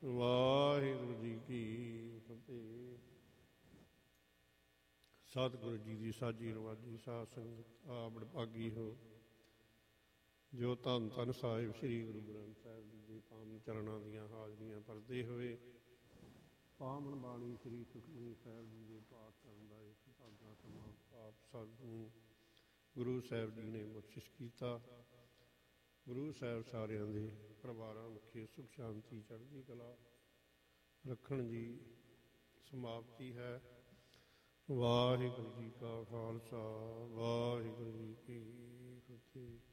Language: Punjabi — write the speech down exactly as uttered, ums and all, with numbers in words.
ਵਾਹਿਗੁਰੂ ਜੀ ਕੀ ਫਤਿਹ। ਸਤਿਗੁਰੂ ਜੀ ਦੀ ਸਾਜੀ ਨਵਾਜੀ ਸਾਧ ਸੰਗਤ ਆਪ ਵਡਭਾਗੀ ਹੋ, ਜੋ ਧੰਨ ਧੰਨ ਸਾਹਿਬ ਸ੍ਰੀ ਗੁਰੂ ਗ੍ਰੰਥ ਸਾਹਿਬ ਜੀ ਦੇ ਪਾਵਨ ਚਰਨਾਂ ਦੀਆਂ ਹਾਜ਼ਰੀਆਂ ਭਰਦੇ ਹੋਏ ਪਾਵਨ ਬਾਣੀ ਸ੍ਰੀ ਸੁਖਮਨੀ ਸਾਹਿਬ ਜੀ ਦੇ ਪਾਠ ਕਰਨ ਦਾ ਇੱਕ ਭਾਗਾ ਸਮਾਂ ਆਪ ਸਾਨੂੰ ਗੁਰੂ ਸਾਹਿਬ ਜੀ ਨੇ ਬਖਸ਼ਿਸ਼ ਕੀਤਾ। ਗੁਰੂ ਸਾਹਿਬ ਸਾਰਿਆਂ ਦੇ ਪਰਿਵਾਰਾਂ ਮੁਖੀ ਸੁਖ ਸ਼ਾਂਤੀ ਚੜ੍ਹਦੀ ਕਲਾ ਰੱਖਣ ਦੀ ਸਮਾਪਤੀ ਹੈ। ਵਾਹਿਗੁਰੂ ਜੀ ਕਾ ਖਾਲਸਾ, ਵਾਹਿਗੁਰੂ ਜੀ ਕੀ ਫਤਿਹ।